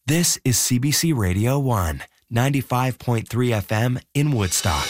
This is CBC Radio 1, 95.3 FM in Woodstock.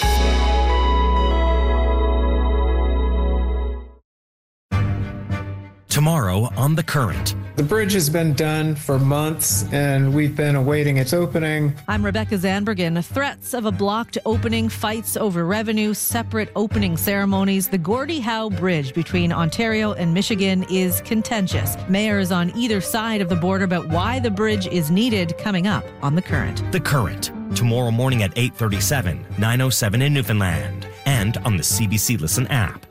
Tomorrow on The Current. The bridge has been done for months, and we've been awaiting its opening. I'm Rebecca Zanbergen. Threats of a blocked opening, fights over revenue, separate opening ceremonies. The Gordie Howe Bridge between Ontario and Michigan is contentious. Mayors on either side of the border about why the bridge is needed, coming up on The Current. The Current, tomorrow morning at 8:37, 9:07 in Newfoundland, and on the CBC Listen app.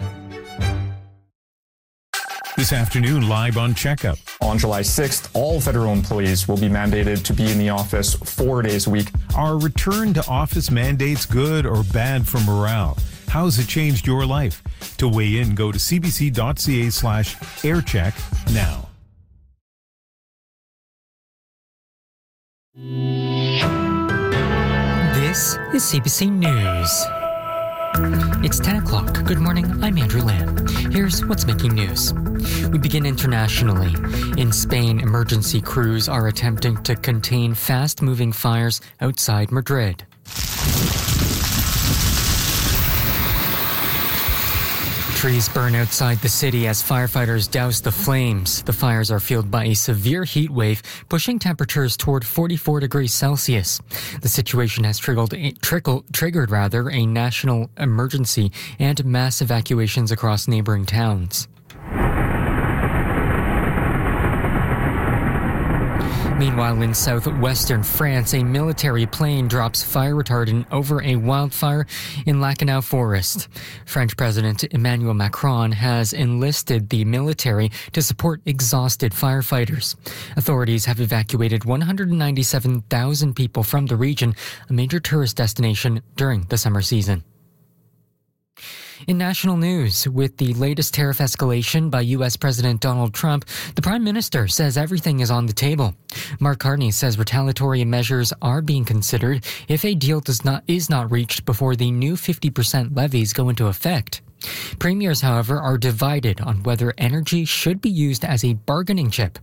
This afternoon, live on Checkup. On July 6th, all federal employees will be mandated to be in the office 4 days a week. Are return to office mandates good or bad for morale? How has it changed your life? To weigh in, go to cbc.ca/aircheck now. This is CBC News. It's 10 o'clock. Good morning, I'm Andrew Lamb. Here's what's making news. We begin internationally. In Spain, emergency crews are attempting to contain fast-moving fires outside Madrid. Trees burn outside the city as firefighters douse the flames. The fires are fueled by a severe heat wave, pushing temperatures toward 44 degrees Celsius. The situation has triggered a national emergency and mass evacuations across neighboring towns. Meanwhile, in southwestern France, a military plane drops fire retardant over a wildfire in Lacanau Forest. French President Emmanuel Macron has enlisted the military to support exhausted firefighters. Authorities have evacuated 197,000 people from the region, a major tourist destination during the summer season. In national news, with the latest tariff escalation by U.S. President Donald Trump, the Prime Minister says everything is on the table. Mark Carney says retaliatory measures are being considered if a deal is not reached before the new 50% levies go into effect. Premiers, however, are divided on whether energy should be used as a bargaining chip.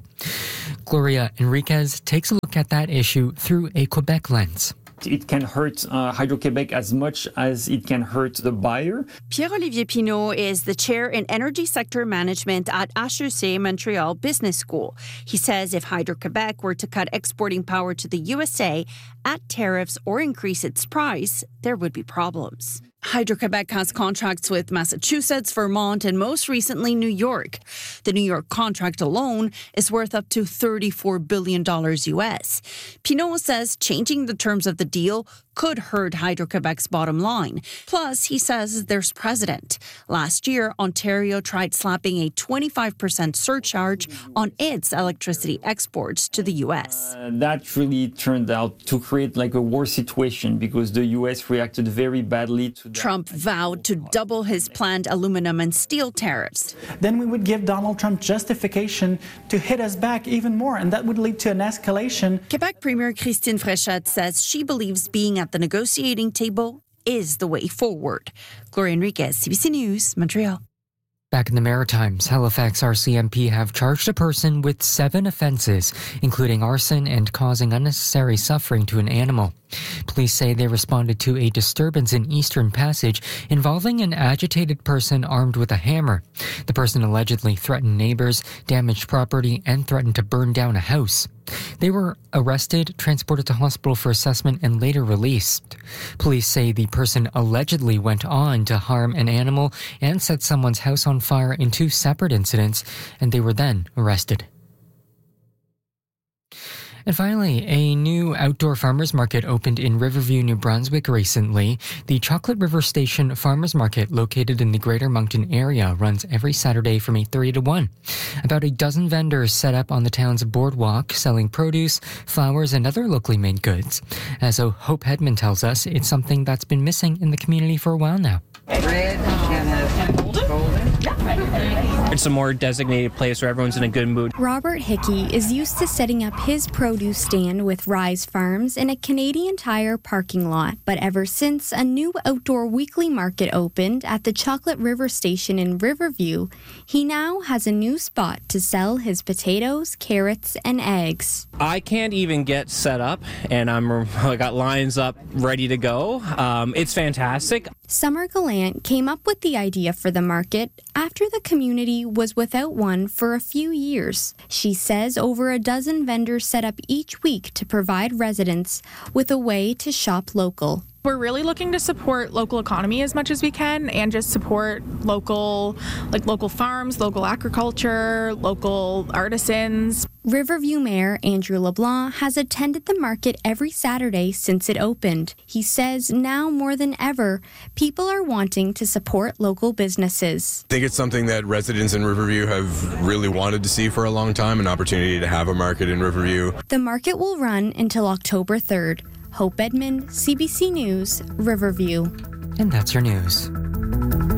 Gloria Enriquez takes a look at that issue through a Quebec lens. It can hurt Hydro-Québec as much as it can hurt the buyer. Pierre-Olivier Pinault is the chair in energy sector management at HEC Montreal Business School. He says if Hydro-Québec were to cut exporting power to the USA at tariffs or increase its price, there would be problems. Hydro-Québec has contracts with Massachusetts, Vermont, and most recently New York. The New York contract alone is worth up to $34 billion US. Pinault says changing the terms of the deal could hurt Hydro-Québec's bottom line. Plus, he says there's precedent. Last year, Ontario tried slapping a 25% surcharge on its electricity exports to the US. That really turned out to create like a war situation because the US reacted very badly to that. Trump vowed to double his planned aluminum and steel tariffs. Then we would give Donald Trump justification to hit us back even more, and that would lead to an escalation. Quebec Premier Christine Fréchette says she believes being at the negotiating table is the way forward. Gloria Enriquez, CBC News, Montreal. Back in the Maritimes, Halifax RCMP have charged a person with 7 offences, including arson and causing unnecessary suffering to an animal. Police say they responded to a disturbance in Eastern Passage involving an agitated person armed with a hammer. The person allegedly threatened neighbours, damaged property, and threatened to burn down a house. They were arrested, transported to hospital for assessment, and later released. Police say the person allegedly went on to harm an animal and set someone's house on fire in 2 separate incidents, and they were then arrested. And finally, a new outdoor farmers market opened in Riverview, New Brunswick recently. The Chocolate River Station Farmers Market, located in the Greater Moncton area, runs every Saturday from 8:30 to 1. About a dozen vendors set up on the town's boardwalk, selling produce, flowers, and other locally made goods. As Hope Hedman tells us, it's something that's been missing in the community for a while now. Red and golden. Yeah. It's a more designated place where everyone's in a good mood. Robert Hickey is used to setting up his produce stand with Rise Farms in a Canadian Tire parking lot. But ever since a new outdoor weekly market opened at the Chocolate River Station in Riverview, he now has a new spot to sell his potatoes, carrots, and eggs. I can't even get set up, and I got lines up ready to go. It's fantastic. Summer Gallant came up with the idea for the market after the community was without one for a few years. She says over a dozen vendors set up each week to provide residents with a way to shop local. We're really looking to support local economy as much as we can and just support local farms, local agriculture, local artisans. Riverview Mayor Andrew LeBlanc has attended the market every Saturday since it opened. He says now more than ever, people are wanting to support local businesses. I think it's something that residents in Riverview have really wanted to see for a long time, an opportunity to have a market in Riverview. The market will run until October 3rd. Hope Edmond, CBC News, Riverview. And that's your news.